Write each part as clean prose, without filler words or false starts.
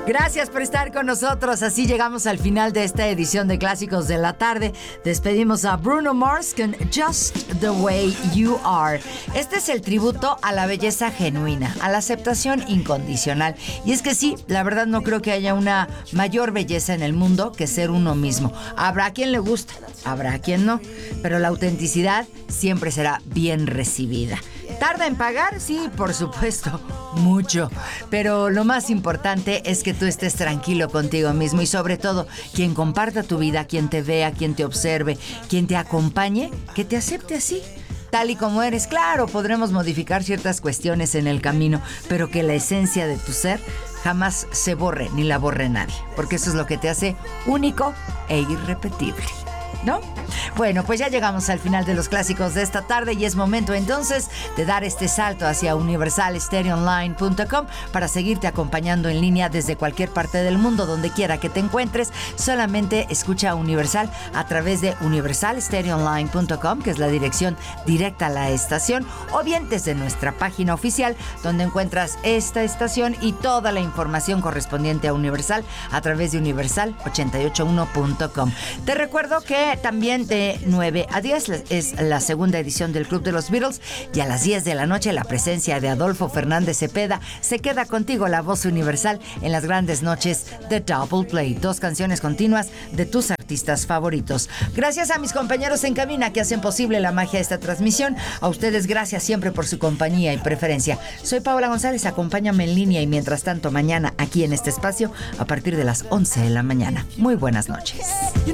Gracias por estar con nosotros. Así llegamos al final de esta edición de Clásicos de la Tarde. Despedimos a Bruno Mars con Just the Way You Are. Este es el tributo a la belleza genuina, a la aceptación incondicional. Y es que sí, la verdad no creo que haya una mayor belleza en el mundo que ser uno mismo. Habrá quien le guste, habrá quien no, pero la autenticidad siempre será bien recibida. ¿Tarda en pagar? Sí, por supuesto, mucho. Pero lo más importante es que tú estés tranquilo contigo mismo y sobre todo, quien comparta tu vida, quien te vea, quien te observe, quien te acompañe, que te acepte así, tal y como eres. Claro, podremos modificar ciertas cuestiones en el camino, pero que la esencia de tu ser jamás se borre ni la borre nadie, porque eso es lo que te hace único e irrepetible, ¿no? Bueno, pues ya llegamos al final de los clásicos de esta tarde y es momento entonces de dar este salto hacia universalstereoonline.com para seguirte acompañando en línea desde cualquier parte del mundo, donde quiera que te encuentres. Solamente escucha Universal a través de universalstereoonline.com, que es la dirección directa a la estación, o bien desde nuestra página oficial, donde encuentras esta estación y toda la información correspondiente a Universal a través de universal881.com. Te recuerdo que también de 9 a 10 es la segunda edición del Club de los Beatles y a las 10 de la noche la presencia de Adolfo Fernández Cepeda. Se queda contigo la voz universal en las grandes noches de Double Play. 2 canciones continuas de tus artistas favoritos. Gracias a mis compañeros en cabina que hacen posible la magia de esta transmisión. A ustedes gracias siempre por su compañía y preferencia. Soy Paola González, acompáñame en línea y mientras tanto mañana aquí en este espacio a partir de las 11 de la mañana. Muy buenas noches.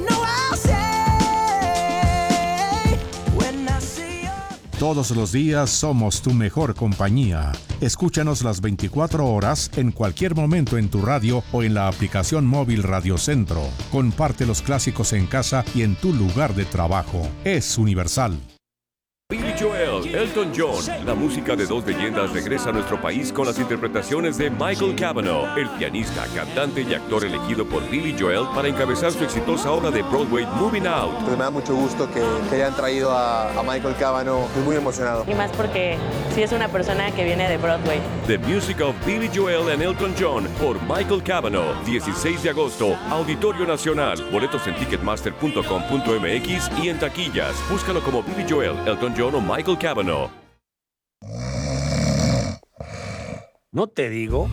Todos los días somos tu mejor compañía. Escúchanos las 24 horas en cualquier momento en tu radio o en la aplicación móvil Radio Centro. Comparte los clásicos en casa y en tu lugar de trabajo. Es Universal. Billy Joel, Elton John, la música de 2 leyendas regresa a nuestro país con las interpretaciones de Michael Cavanaugh, el pianista, cantante y actor elegido por Billy Joel para encabezar su exitosa obra de Broadway Moving Out. Pues me da mucho gusto que hayan traído a Michael Cavanaugh. Estoy muy emocionado. Y más porque sí es una persona que viene de Broadway. The Music of Billy Joel and Elton John por Michael Cavanaugh, 16 de agosto, Auditorio Nacional. Boletos en ticketmaster.com.mx y en taquillas. Búscalo como Billy Joel, Elton John o Michael Cavanaugh. ¿No te digo?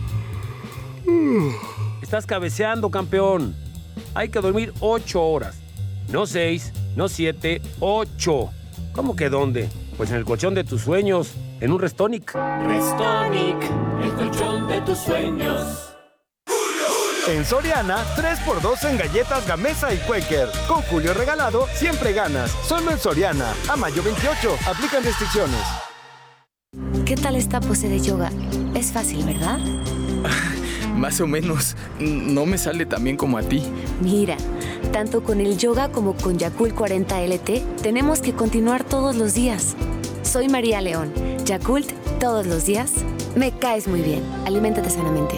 Estás cabeceando, campeón. Hay que dormir 8 horas. No 6, no 7, 8. ¿Cómo que dónde? Pues en el colchón de tus sueños, en un Restonic. Restonic, el colchón de tus sueños. En Soriana, 3x2 en galletas Gamesa y Quaker. Con Julio regalado, siempre ganas. Solo en Soriana. A mayo 28. Aplican restricciones. ¿Qué tal esta pose de yoga? Es fácil, ¿verdad? Más o menos. No me sale tan bien como a ti. Mira, tanto con el yoga como con Yakult 40 LT, tenemos que continuar todos los días. Soy María León. Yakult, todos los días. Me caes muy bien. Aliméntate sanamente.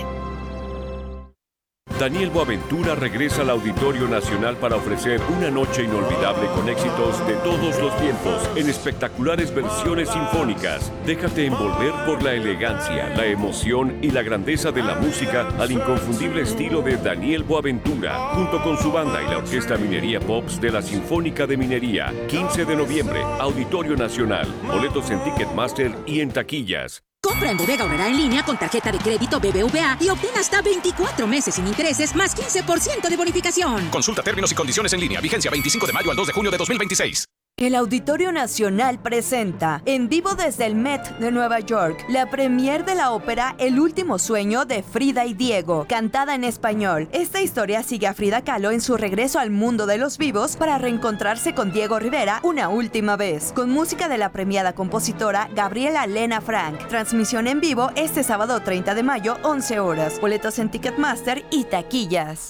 Daniel Boaventura regresa al Auditorio Nacional para ofrecer una noche inolvidable con éxitos de todos los tiempos en espectaculares versiones sinfónicas. Déjate envolver por la elegancia, la emoción y la grandeza de la música al inconfundible estilo de Daniel Boaventura, junto con su banda y la Orquesta Minería Pops de la Sinfónica de Minería. 15 de noviembre, Auditorio Nacional. Boletos en Ticketmaster y en taquillas. Compra en Bodega Aurrerá en línea con tarjeta de crédito BBVA y obtén hasta 24 meses sin intereses más 15% de bonificación. Consulta términos y condiciones en línea. Vigencia 25 de mayo al 2 de junio de 2026. El Auditorio Nacional presenta, en vivo desde el Met de Nueva York, la premier de la ópera El último sueño de Frida y Diego, cantada en español. Esta historia sigue a Frida Kahlo en su regreso al mundo de los vivos para reencontrarse con Diego Rivera una última vez, con música de la premiada compositora Gabriela Lena Frank. Transmisión en vivo este sábado 30 de mayo, 11 horas. Boletos en Ticketmaster y taquillas.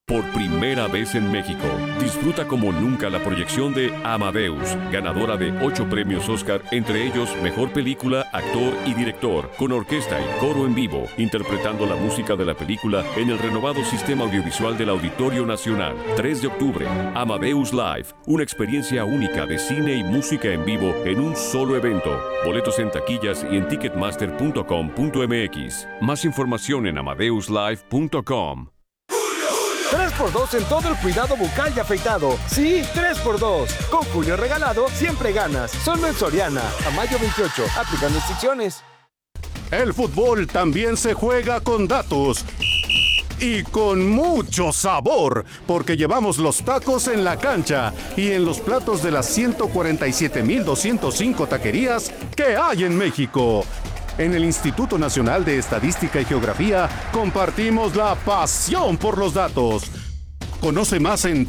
Por primera vez en México, disfruta como nunca la proyección de Amadeus, ganadora de 8 premios Oscar, entre ellos Mejor Película, Actor y Director, con orquesta y coro en vivo, interpretando la música de la película en el renovado sistema audiovisual del Auditorio Nacional. 3 de octubre, Amadeus Live, una experiencia única de cine y música en vivo en un solo evento. Boletos en taquillas y en ticketmaster.com.mx. Más información en amadeuslive.com. 3x2 en todo el cuidado bucal y afeitado. Sí, 3x2. Con Julio Regalado siempre ganas. Solo en Soriana. A mayo 28. Aplican restricciones. El fútbol también se juega con datos. Y con mucho sabor, porque llevamos los tacos en la cancha y en los platos de las 147,205 taquerías que hay en México. En el Instituto Nacional de Estadística y Geografía compartimos la pasión por los datos. Conoce más en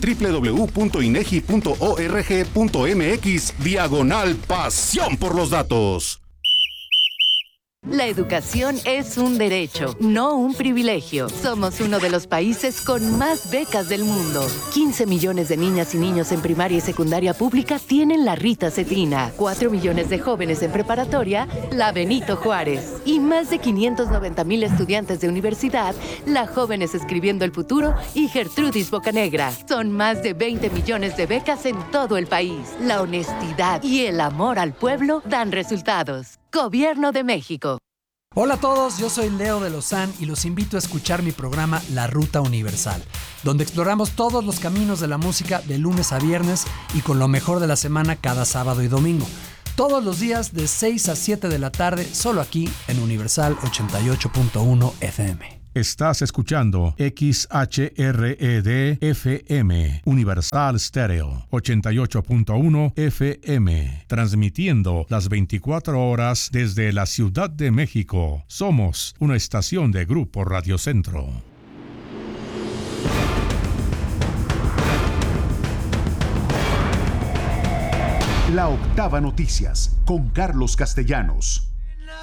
www.inegi.org.mx/pasión por los datos. La educación es un derecho, no un privilegio. Somos uno de los países con más becas del mundo. 15 millones de niñas y niños en primaria y secundaria pública tienen la Rita Cetina. 4 millones de jóvenes en preparatoria, la Benito Juárez. Y más de 590,000 estudiantes de universidad, la Jóvenes Escribiendo el Futuro y Gertrudis Bocanegra. Son más de 20 millones de becas en todo el país. La honestidad y el amor al pueblo dan resultados. Gobierno de México. Hola a todos, yo soy Leo de Lozán y los invito a escuchar mi programa La Ruta Universal, donde exploramos todos los caminos de la música de lunes a viernes y con lo mejor de la semana cada sábado y domingo. Todos los días de 6 a 7 de la tarde, solo aquí en Universal 88.1 FM. Estás escuchando XHRED FM, Universal Stereo, 88.1 FM, transmitiendo las 24 horas desde la Ciudad de México. Somos una estación de Grupo Radio Centro. La Octava Noticias, con Carlos Castellanos.